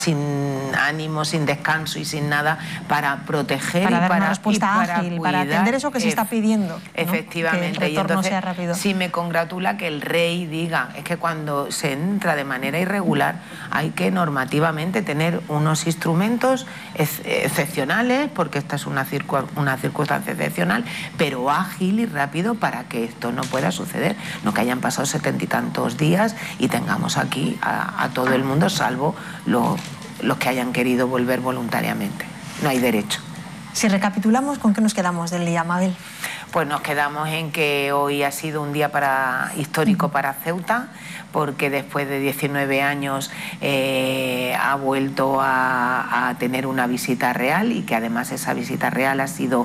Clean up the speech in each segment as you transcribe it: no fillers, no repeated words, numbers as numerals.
sin ánimo, sin descanso y sin nada para proteger para y dar para una respuesta ágil, cuidar, para atender eso que se está pidiendo, ¿no? Efectivamente. Que el retorno y entonces, sea rápido. Sí me congratula que el rey diga, es que cuando se entra de manera irregular hay que normativamente tener unos instrumentos excepcionales, porque esta es una circunstancia excepcional, pero ágil y rápido para que esto no pueda suceder, no que hayan pasado 70 y tantos días y tengamos aquí a todo el mundo, salvo los que hayan querido volver voluntariamente. No hay derecho. Si recapitulamos, ¿con qué nos quedamos del día, Mabel? Pues nos quedamos en que hoy ha sido un día histórico para Ceuta, porque después de 19 años ha vuelto a tener una visita real, y que además esa visita real ha sido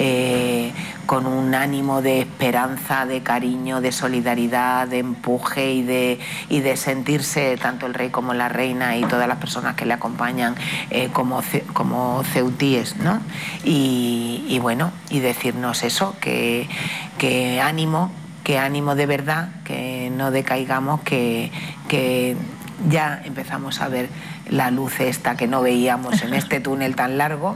con un ánimo de esperanza, de cariño, de solidaridad, de empuje y de sentirse tanto el rey como la reina y todas las personas que le acompañan como ceutíes, ¿no? Y bueno, y decirnos eso, que ánimo de verdad, que no decaigamos, que ya empezamos a ver la luz esta que no veíamos en este túnel tan largo,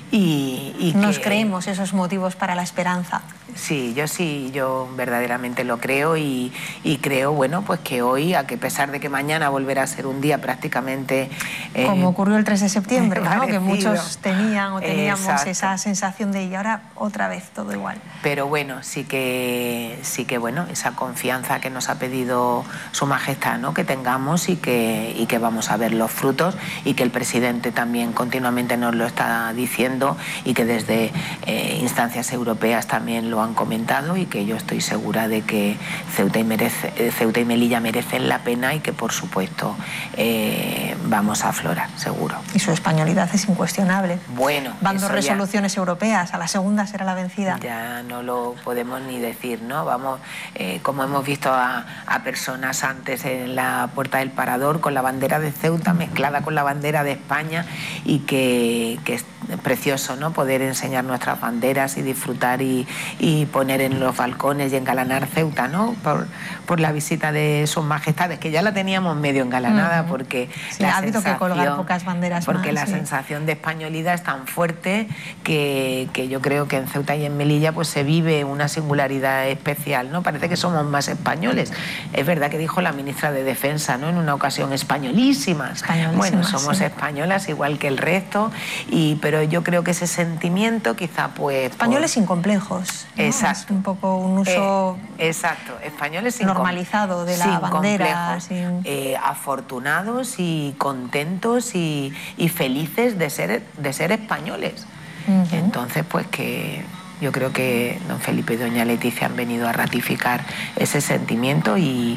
y nos creemos esos motivos para la esperanza. Sí, yo verdaderamente lo creo, y creo, bueno, pues que hoy, a pesar de que mañana volverá a ser un día prácticamente... como ocurrió el 3 de septiembre, ¿no? Que muchos teníamos Exacto. esa sensación de, y ahora otra vez todo igual. Pero bueno, sí que bueno, esa confianza que nos ha pedido Su Majestad, ¿no? Que tengamos y que vamos a ver los frutos, y que el presidente también continuamente nos lo está diciendo, y que desde instancias europeas también lo han comentado, y que yo estoy segura de que Ceuta y Melilla merecen la pena, y que por supuesto vamos a aflorar, seguro. Y su españolidad es incuestionable. Bueno, van 2 resoluciones europeas, a la segunda será la vencida. Ya no lo podemos ni decir, ¿no? Vamos, como hemos visto a personas antes en la puerta del Parador con la bandera de Ceuta mezclada con la bandera de España, y que es precioso, ¿no? Poder enseñar nuestras banderas y disfrutar y poner en los balcones y engalanar Ceuta, ¿no? Por la visita de Sus Majestades, que ya la teníamos medio engalanada, porque sí, ha habido que colgar pocas banderas porque más, la sensación de españolidad es tan fuerte que yo creo que en Ceuta y en Melilla pues se vive una singularidad especial, ¿no? Parece que somos más españoles. Es verdad que dijo la ministra de Defensa, ¿no? En una ocasión, españolísimas. Bueno, somos españolas igual que el resto, pero yo creo que ese sentimiento quizá pues... Españoles sin complejos, ¿no? Exacto. Es un poco un uso... exacto, españoles normalizado de la bandera. Afortunados y contentos y felices de ser españoles. Entonces, pues que yo creo que don Felipe y doña Leticia han venido a ratificar ese sentimiento y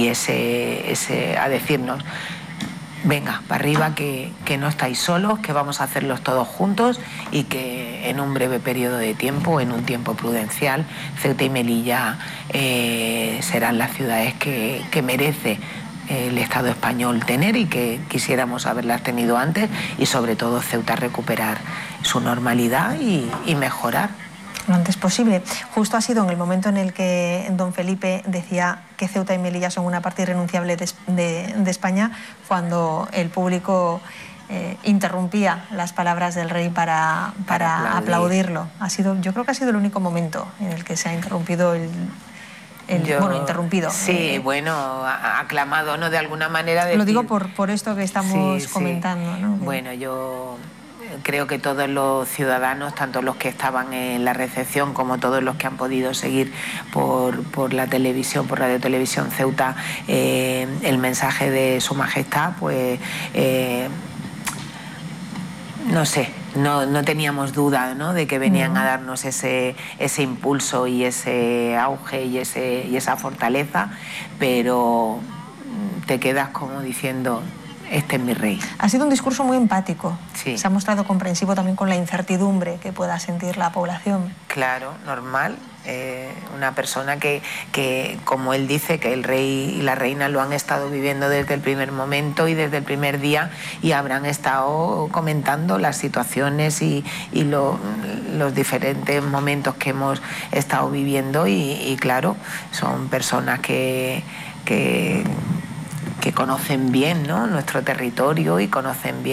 a decirnos: venga, para arriba, que no estáis solos, que vamos a hacerlos todos juntos, y que en un breve periodo de tiempo, en un tiempo prudencial, Ceuta y Melilla serán las ciudades que merece el Estado español tener, y que quisiéramos haberlas tenido antes, y sobre todo Ceuta recuperar su normalidad y mejorar. Lo antes posible. Justo ha sido en el momento en el que don Felipe decía que Ceuta y Melilla son una parte irrenunciable de España, cuando el público interrumpía las palabras del rey para aplaudirlo. Yo creo que ha sido el único momento en el que se ha interrumpido interrumpido. Sí, aclamado, ¿no? De alguna manera. Lo digo por esto que estamos comentando, ¿no? Bueno, yo creo que todos los ciudadanos, tanto los que estaban en la recepción como todos los que han podido seguir por la televisión, por Radio Televisión Ceuta, el mensaje de Su Majestad, pues no sé, no teníamos duda, ¿no? De que venían a darnos ese impulso y ese auge y esa fortaleza, pero te quedas como diciendo: este es mi rey. Ha sido un discurso muy empático. Sí. Se ha mostrado comprensivo también con la incertidumbre que pueda sentir la población. Claro, normal. Una persona que, como él dice, que el rey y la reina lo han estado viviendo desde el primer momento y desde el primer día, y habrán estado comentando las situaciones y los diferentes momentos que hemos estado viviendo, y claro, son personas que conocen bien, ¿no?, nuestro territorio y conocen bien